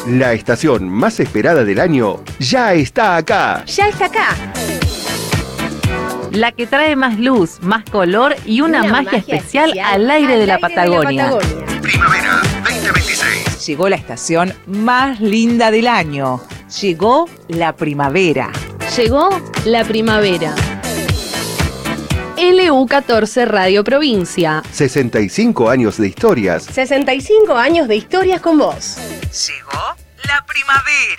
La estación más esperada del año ya está acá. ¡Ya está acá! La que trae más luz, más color y una magia especial al aire de la Patagonia. Primavera 2026. Llegó la estación más linda del año. Llegó la primavera. Llegó la primavera. LU14 Radio Provincia. 65 años de historias. 65 años de historias con vos. Llegó la primavera.